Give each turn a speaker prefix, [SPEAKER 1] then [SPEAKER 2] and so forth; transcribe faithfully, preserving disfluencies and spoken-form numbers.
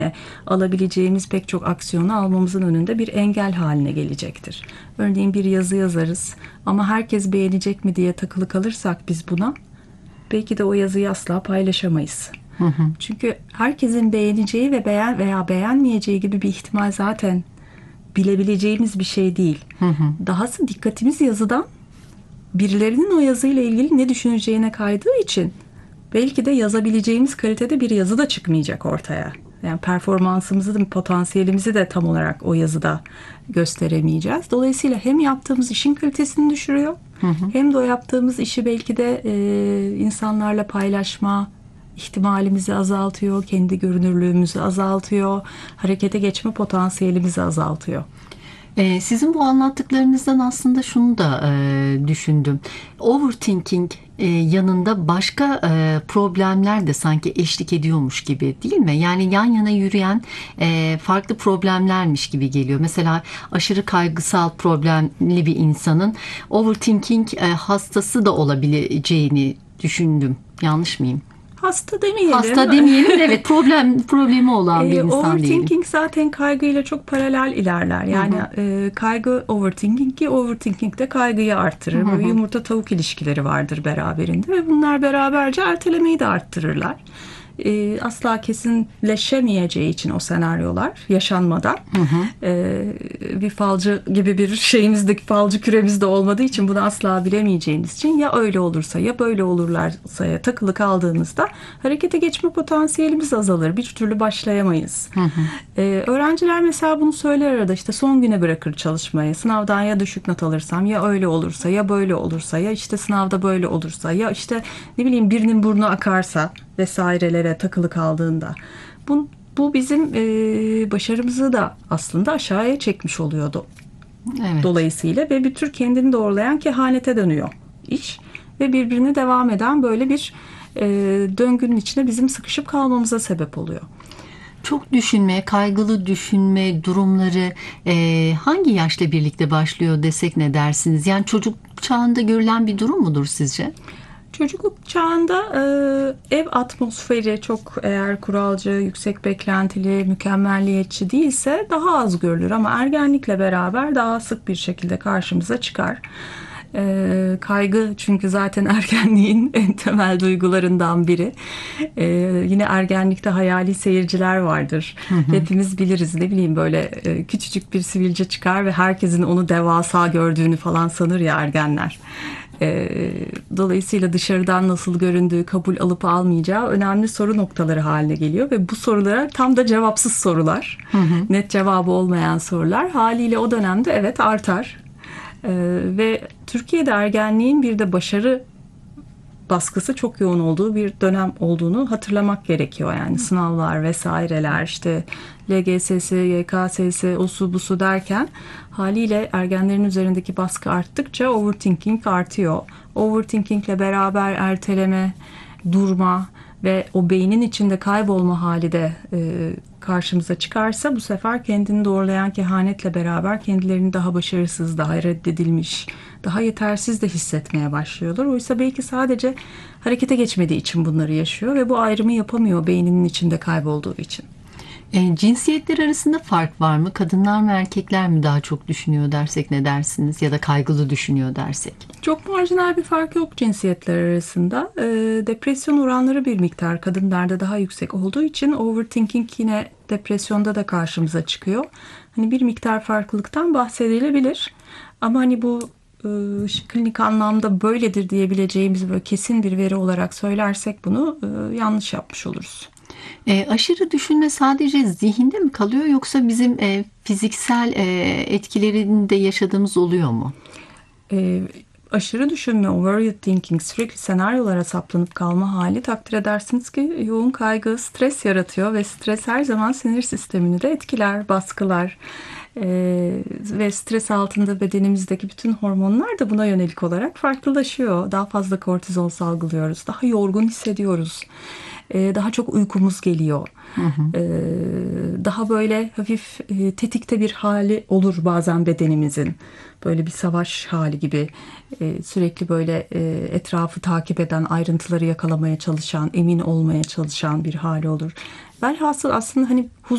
[SPEAKER 1] alabileceğimiz pek çok aksiyonu almamızın önünde bir engel haline gelecektir. Örneğin bir yazı yazarız ama herkes beğenecek mi diye takılı kalırsak biz buna, belki de o yazıyı asla paylaşamayız.
[SPEAKER 2] Hı hı.
[SPEAKER 1] Çünkü herkesin beğeneceği ve beğen veya beğenmeyeceği gibi bir ihtimal zaten bilebileceğimiz bir şey değil.
[SPEAKER 2] Hı hı.
[SPEAKER 1] Dahası dikkatimiz yazıdan birilerinin o yazıyla ilgili ne düşüneceğine kaydığı için belki de yazabileceğimiz kalitede bir yazı da çıkmayacak ortaya. Yani performansımızı da, potansiyelimizi de tam olarak o yazıda gösteremeyeceğiz. Dolayısıyla hem yaptığımız işin kalitesini düşürüyor, hı hı. hem de o yaptığımız işi belki de e, insanlarla paylaşma ihtimalimizi azaltıyor, kendi görünürlüğümüzü azaltıyor, harekete geçme potansiyelimizi azaltıyor.
[SPEAKER 2] Ee, sizin bu anlattıklarınızdan aslında şunu da e, düşündüm. Overthinking e, yanında başka e, problemler de sanki eşlik ediyormuş gibi, değil mi? Yani yan yana yürüyen e, farklı problemlermiş gibi geliyor. Mesela aşırı kaygısal problemli bir insanın overthinking e, hastası da olabileceğini düşündüm. Yanlış mıyım?
[SPEAKER 1] Hasta demeyelim.
[SPEAKER 2] Hasta demeyelim de evet, problem problemi olan bir
[SPEAKER 1] e,
[SPEAKER 2] insan
[SPEAKER 1] overthinking
[SPEAKER 2] diyelim.
[SPEAKER 1] Overthinking zaten kaygıyla çok paralel ilerler. Yani hı hı. E, kaygı overthinking ki overthinking de kaygıyı arttırır. Hı hı. Böyle yumurta tavuk ilişkileri vardır beraberinde ve bunlar beraberce ertelemeyi de arttırırlar. E, asla kesinleşemeyeceği için o senaryolar yaşanmadan hı hı. E, bir falcı gibi bir şeyimizdeki falcı küremizde olmadığı için bunu asla bilemeyeceğimiz için ya öyle olursa ya böyle olurlarsa ya takılı kaldığımızda harekete geçme potansiyelimiz azalır. Bir türlü başlayamayız. Hı hı. E, öğrenciler mesela bunu söyler arada, işte son güne bırakır çalışmayı. Sınavdan ya düşük not alırsam, ya öyle olursa, ya böyle olursa, ya işte sınavda böyle olursa, ya işte ne bileyim birinin burnu akarsa vesairelere takılı kaldığında. Bu, bu bizim e, başarımızı da aslında aşağıya çekmiş oluyordu. Evet. Dolayısıyla ve bir tür kendini doğrulayan kehanete dönüyor iş ve birbirine devam eden böyle bir e, döngünün içine bizim sıkışıp kalmamıza sebep oluyor.
[SPEAKER 2] Çok düşünme, kaygılı düşünme durumları e, hangi yaşla birlikte başlıyor desek ne dersiniz? Yani çocuk çağında görülen bir durum mudur sizce?
[SPEAKER 1] Çocukluk çağında e, ev atmosferi çok eğer kuralcı, yüksek beklentili, mükemmelliyetçi değilse daha az görülür ama ergenlikle beraber daha sık bir şekilde karşımıza çıkar. E, kaygı çünkü zaten ergenliğin en temel duygularından biri. E, yine ergenlikte hayali seyirciler vardır. Hı hı. Hepimiz biliriz, ne bileyim böyle e, küçücük bir sivilce çıkar ve herkesin onu devasa gördüğünü falan sanır ya ergenler. Dolayısıyla dışarıdan nasıl göründüğü, kabul alıp almayacağı önemli soru noktaları haline geliyor ve bu sorulara tam da cevapsız sorular, hı hı. net cevabı olmayan sorular haliyle o dönemde evet artar. Ve Türkiye'de ergenliğin bir de başarı baskısı çok yoğun olduğu bir dönem olduğunu hatırlamak gerekiyor. Yani sınavlar vesaireler, işte L G S S, Y K S S, osu busu derken haliyle ergenlerin üzerindeki baskı arttıkça overthinking artıyor. Overthinkingle beraber erteleme, durma ve o beynin içinde kaybolma hali de e, karşımıza çıkarsa bu sefer kendini doğrulayan kehanetle beraber kendilerini daha başarısız, daha reddedilmiş, daha yetersiz de hissetmeye başlıyorlar. Oysa belki sadece harekete geçmediği için bunları yaşıyor ve bu ayrımı yapamıyor beyninin içinde kaybolduğu için.
[SPEAKER 2] E, cinsiyetler arasında fark var mı? Kadınlar mı erkekler mi daha çok düşünüyor dersek ne dersiniz? Ya da kaygılı düşünüyor dersek?
[SPEAKER 1] Çok marjinal bir fark yok cinsiyetler arasında. E, depresyon oranları bir miktar kadınlarda daha yüksek olduğu için overthinking yine depresyonda da karşımıza çıkıyor. Hani bir miktar farklılıktan bahsedilebilir. Ama hani bu e, klinik anlamda böyledir diyebileceğimiz böyle kesin bir veri olarak söylersek bunu e, yanlış yapmış oluruz.
[SPEAKER 2] E, aşırı düşünme sadece zihinde mi kalıyor yoksa bizim e, fiziksel e, etkilerini de yaşadığımız oluyor mu?
[SPEAKER 1] E, aşırı düşünme, overthinking, sürekli senaryolara saplanıp kalma hali takdir edersiniz ki yoğun kaygı, stres yaratıyor ve stres her zaman sinir sistemini de etkiler, baskılar. Ee, ve stres altında bedenimizdeki bütün hormonlar da buna yönelik olarak farklılaşıyor. Daha fazla kortizol salgılıyoruz, daha yorgun hissediyoruz. Daha çok uykumuz geliyor. Hı hı. Daha böyle hafif tetikte bir hali olur bazen bedenimizin. Böyle bir savaş hali gibi sürekli böyle etrafı takip eden, ayrıntıları yakalamaya çalışan, emin olmaya çalışan bir hali olur. Velhasıl aslında hani huzur